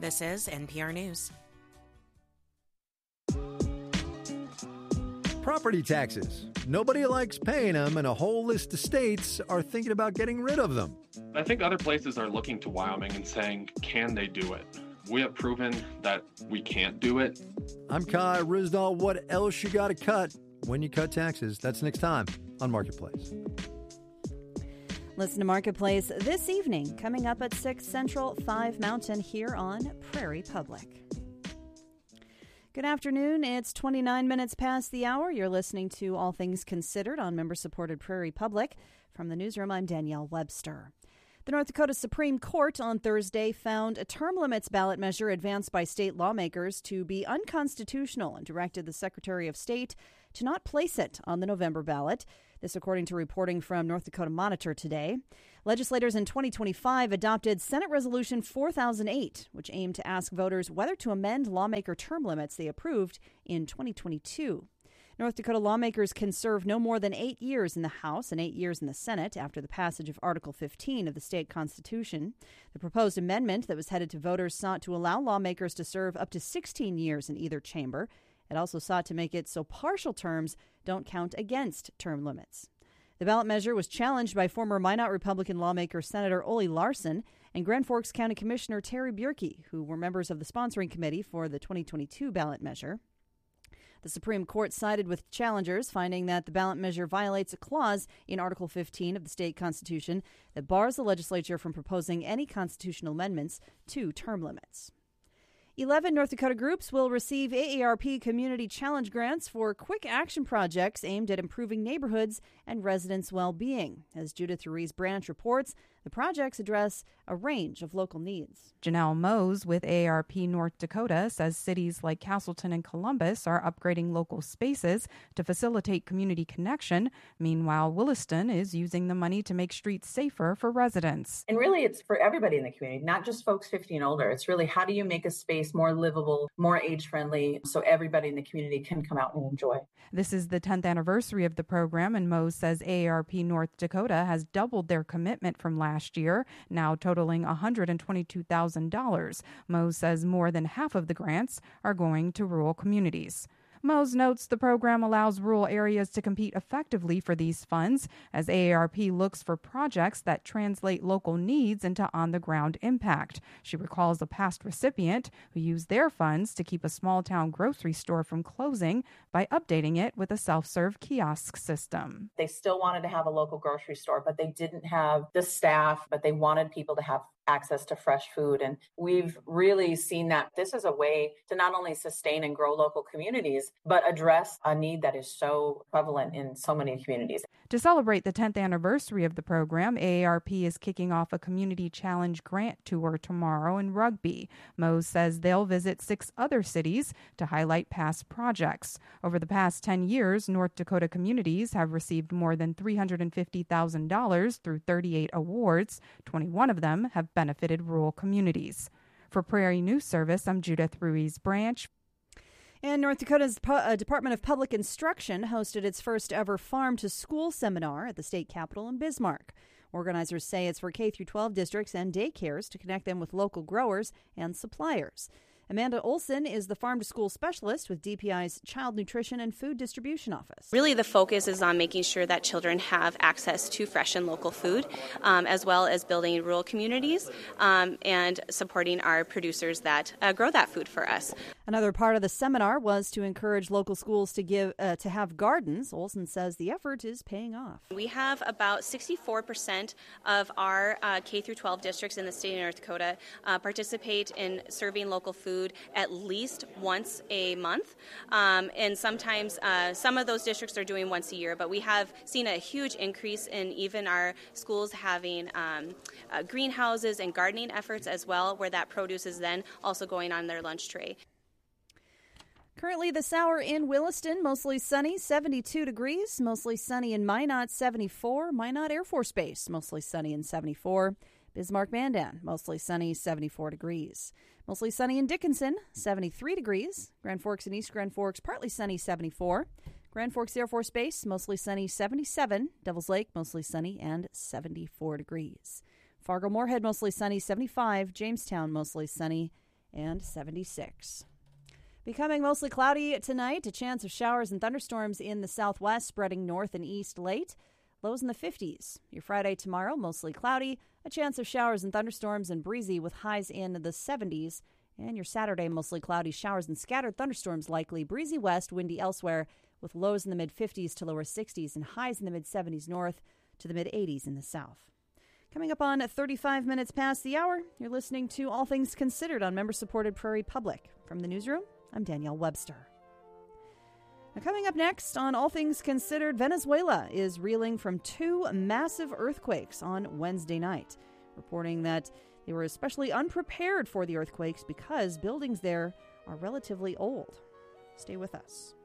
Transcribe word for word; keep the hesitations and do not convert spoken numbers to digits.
This is N P R News. Property taxes. Nobody likes paying them, and a whole list of states are thinking about getting rid of them. I think other places are looking to Wyoming and saying, can they do it? We have proven that we can't do it. I'm Kai Rizdal. What else you got to cut when you cut taxes? That's next time on Marketplace. Listen to Marketplace this evening, coming up at six Central, five Mountain, here on Prairie Public. Good afternoon. It's twenty-nine minutes past the hour. You're listening to All Things Considered on member-supported Prairie Public. From the newsroom, I'm Danielle Webster. The North Dakota Supreme Court on Thursday found a term limits ballot measure advanced by state lawmakers to be unconstitutional and directed the Secretary of State to not place it on the November ballot. This according to reporting from North Dakota Monitor today. Legislators in twenty twenty-five adopted Senate Resolution four thousand eight, which aimed to ask voters whether to amend lawmaker term limits they approved in twenty twenty-two. North Dakota lawmakers can serve no more than eight years in the House and eight years in the Senate after the passage of Article fifteen of the state constitution. The proposed amendment that was headed to voters sought to allow lawmakers to serve up to sixteen years in either chamber. It also sought to make it so partial terms don't count against term limits. The ballot measure was challenged by former Minot Republican lawmaker Senator Ole Larson and Grand Forks County Commissioner Terry Bierke, who were members of the sponsoring committee for the twenty twenty-two ballot measure. The Supreme Court sided with challengers, finding that the ballot measure violates a clause in Article fifteen of the state constitution that bars the legislature from proposing any constitutional amendments to term limits. Eleven North Dakota groups will receive A A R P Community Challenge grants for quick action projects aimed at improving neighborhoods and residents' well-being. As Judith Ruiz Branch reports, the projects address a range of local needs. Janelle Mose with A A R P North Dakota says cities like Castleton and Columbus are upgrading local spaces to facilitate community connection. Meanwhile, Williston is using the money to make streets safer for residents. And really, it's for everybody in the community, not just folks fifty and older. It's really, how do you make a space more livable, more age-friendly, so everybody in the community can come out and enjoy. This is the tenth anniversary of the program, and Mose says A A R P North Dakota has doubled their commitment from last year, now totaling one hundred twenty-two thousand dollars. Mose says more than half of the grants are going to rural communities. Mose notes the program allows rural areas to compete effectively for these funds as A A R P looks for projects that translate local needs into on-the-ground impact. She recalls a past recipient who used their funds to keep a small-town grocery store from closing by updating it with a self-serve kiosk system. They still wanted to have a local grocery store, but they didn't have the staff, but they wanted people to have access to fresh food. And we've really seen that this is a way to not only sustain and grow local communities, but address a need that is so prevalent in so many communities. To celebrate the tenth anniversary of the program, A A R P is kicking off a Community Challenge grant tour tomorrow in Rugby. Mose says they'll visit six other cities to highlight past projects. Over the past ten years, North Dakota communities have received more than three hundred fifty thousand dollars through thirty-eight awards. twenty-one of them have benefited rural communities. For Prairie News Service, I'm Judith Ruiz Branch. And North Dakota's uh, Department of Public Instruction hosted its first ever Farm to School seminar at the state capitol in Bismarck. Organizers say it's for K through twelve districts and daycares to connect them with local growers and suppliers. Amanda Olson is the Farm to School specialist with D P I's Child Nutrition and Food Distribution Office. Really, the focus is on making sure that children have access to fresh and local food, um, as well as building rural communities um, and supporting our producers that uh, grow that food for us. Another part of the seminar was to encourage local schools to give uh, to have gardens. Olson says the effort is paying off. We have about sixty-four percent of our uh, K through twelve districts in the state of North Dakota uh, participate in serving local food at least once a month. Um, and sometimes uh, some of those districts are doing once a year, but we have seen a huge increase in even our schools having um, uh, greenhouses and gardening efforts as well, where that produce is then also going on their lunch tray. Currently this hour in Williston, mostly sunny, seventy-two degrees. Mostly sunny in Minot, seventy-four. Minot Air Force Base, mostly sunny and seventy-four. Bismarck-Mandan, mostly sunny, seventy-four degrees. Mostly sunny in Dickinson, seventy-three degrees. Grand Forks and East Grand Forks, partly sunny, seventy-four. Grand Forks Air Force Base, mostly sunny, seventy-seven. Devils Lake, mostly sunny and seventy-four degrees. Fargo-Moorhead, mostly sunny, seventy-five. Jamestown, mostly sunny and seventy-six. Becoming mostly cloudy tonight, a chance of showers and thunderstorms in the southwest, spreading north and east late. Lows in the fifties. Your Friday tomorrow, mostly cloudy, a chance of showers and thunderstorms and breezy with highs in the seventies. And your Saturday, mostly cloudy, showers and scattered thunderstorms likely, breezy west, windy elsewhere, with lows in the mid-fifties to lower sixties and highs in the mid-seventies north to the mid-eighties in the south. Coming up on thirty-five minutes past the hour, you're listening to All Things Considered on member-supported Prairie Public. From the newsroom, I'm Danielle Webster. Now, coming up next on All Things Considered, Venezuela is reeling from two massive earthquakes on Wednesday night, reporting that they were especially unprepared for the earthquakes because buildings there are relatively old. Stay with us.